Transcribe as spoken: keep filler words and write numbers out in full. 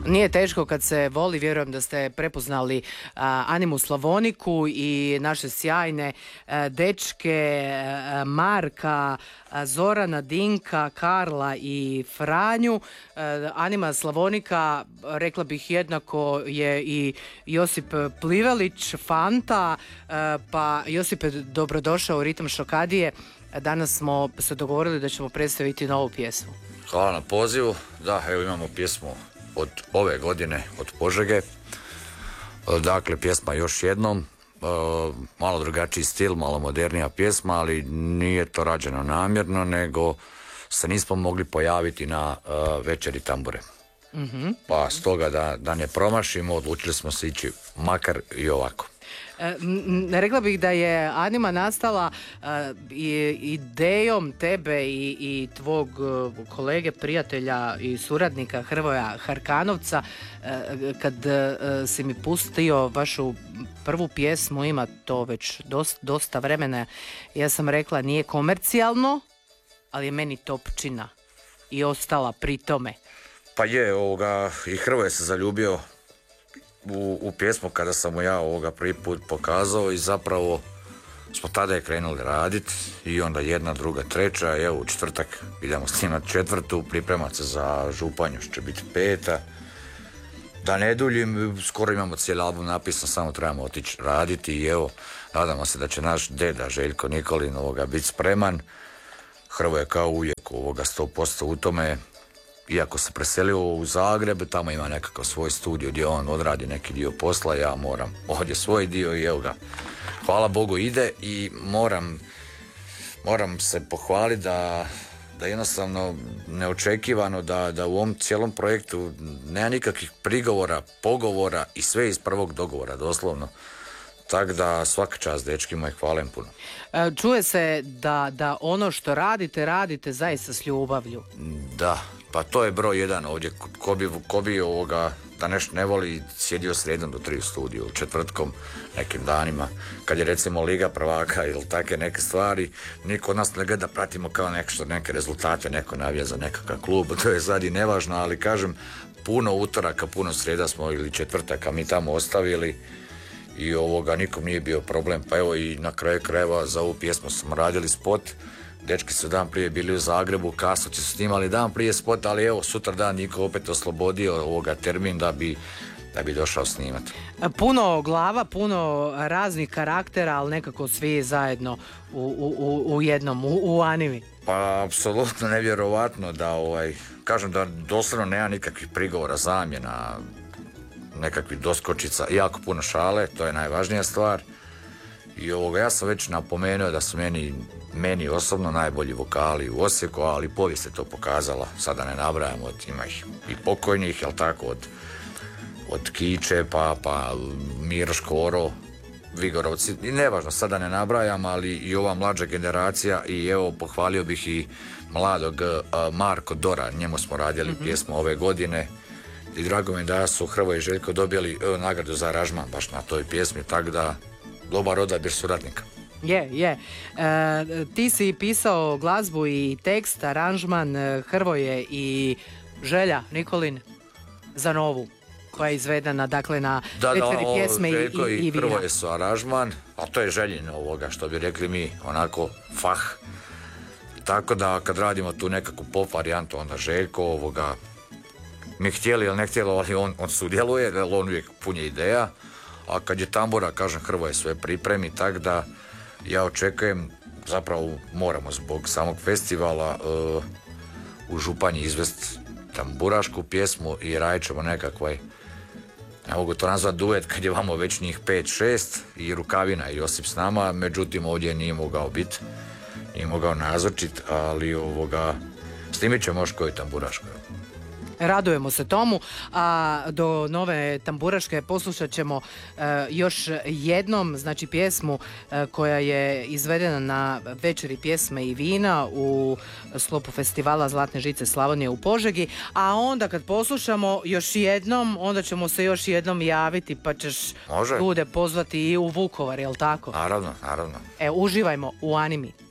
Nije teško kad se voli, vjerujem da ste prepoznali a, Animu Slavoniku i naše sjajne a, dečke a, Marka, a, Zorana, Dinka, Karla i Franju. A, Anima Slavonika, rekla bih jednako je i Josip Plivelić, Fanta, a, pa Josipe, dobrodošao u Ritam Šokadije. Danas smo se dogovorili da ćemo predstaviti novu pjesmu. Hvala na pozivu. Da, evo imamo pjesmu od ove godine, od Požege. Dakle, pjesma još jednom. Malo drugačiji stil, malo modernija pjesma, ali nije to rađeno namjerno, nego se nismo mogli pojaviti na večeri tambure. Mm-hmm. Pa stoga da, da ne promašimo, odlučili smo se ići makar i ovako. E, rekla bih da je Anima nastala e, idejom tebe i, i tvog kolege, prijatelja i suradnika Hrvoja Harkanovca, e, kad e, si mi pustio vašu prvu pjesmu, ima to već dosta, dosta vremena, ja sam rekla nije komercijalno, ali je meni topčina i ostala pri tome. Pa je, ovoga, i Hrvoje se zaljubio U, u pjesmu kada sam mu ja ovoga prvi put pokazao i zapravo smo tada je krenuli raditi i onda jedna, druga, treća, evo u četvrtak idemo snimati četvrtu, pripremat se za Županju što će biti peta. Da ne duljim, skoro imamo cijeli album napisan, samo trebamo otići raditi i evo, nadamo se da će naš deda Željko Nikolin ovoga biti spreman. Hrvoje kao uvijek ovoga sto posto u tome. Iako se preselio u Zagreb, tamo ima nekakav svoj studio gdje on odradi neki dio posla, ja moram ovdje svoj dio i evo ga, hvala Bogu ide i moram, moram se pohvaliti da, da jednostavno neočekivano da, da u ovom cijelom projektu nema nikakvih prigovora, pogovora i sve iz prvog dogovora, doslovno. Tako da svaka čast dečkima i hvala im puno. Čuje se da, da ono što radite, radite zaista s ljubavlju. Da, pa to je broj jedan ovdje. Ko bi, ko bi ovoga, da nešto ne voli, sjedio sredom do tri u studiju, četvrtkom, nekim danima, kad je recimo Liga prvaka ili take neke stvari, niko od nas ne gleda, pratimo kao nešto, neke rezultate, neko navija za nekakav klub, to je sad i nevažno, ali kažem, puno utoraka, puno sreda smo ili četvrtaka mi tamo ostavili, i ovoga nikom nije bio problem, pa evo i na kraju krajeva za ovu pjesmu smo radili spot, dečki su dan prije bili u Zagrebu, Kasovci su snimali dan prije spot, ali evo sutra dan niko opet oslobodio ovoga termin da bi, da bi došao snimati. Puno glava, puno raznih karaktera, ali nekako svi zajedno u, u, u jednom, u, u Animi. Pa apsolutno nevjerovatno da ovaj, kažem da doslovno nema nikakvih prigovora, zamjena, nekakvih doskočica, jako puno šale, to je najvažnija stvar. I ovoga, ja sam već napomenuo da su meni, meni osobno najbolji vokali u Osijeku, ali povijest je to pokazala, sada ne nabrajam, od, ima ih i pokojnih, jel tako, od, od Kiče, pa, pa Miro Škoro, Vigorovci, i nevažno, sada ne nabrajam, ali i ova mlađa generacija, i evo, pohvalio bih i mladog uh, Marko Dora, njemu smo radili mm-hmm. pjesmu ove godine, i drago mi da su Hrvoje i Željko dobili evo, nagradu za aranžman baš na toj pjesmi, tako da dobar odabir suradnika. Je, je. E, ti si pisao glazbu i tekst, aranžman Hrvoje i Želja Nikolin za novu, koja je izvedena dakle na da, večeri da, pjesme Željko i, i, i vina. Hrvoje su aranžman, a to je Željin ovoga, što bi rekli mi, onako fah. Tako da kad radimo tu nekakvu pop varijantu, onda Željko ovoga, mi htjeli ili ne htjeli, ali on, on sudjeluje, jer on uvijek punje ideja, a kad je tambura, kažem, Hrvoje sve pripremi, tako da ja očekujem, zapravo moramo zbog samog festivala uh, u Županji izvesti tamburašku pjesmu i radit ćemo nekakvaj, ne mogu to nazvati duet kad je vamo već njih pet šest i Rukavina i Josip s nama, međutim ovdje nije mogao biti, nije mogao nazočit, ali ovoga, snimit ćemo još koju tamburašku. Radujemo se tomu, a do nove tamburaške poslušat ćemo uh, još jednom, znači pjesmu uh, koja je izvedena na večeri pjesme i vina u sklopu festivala Zlatne žice Slavonije u Požegi, a onda kad poslušamo još jednom, onda ćemo se još jednom javiti, pa ćeš Može. ljude pozvati i u Vukovar, jel tako? Naravno, naravno. E, uživajmo u Animi.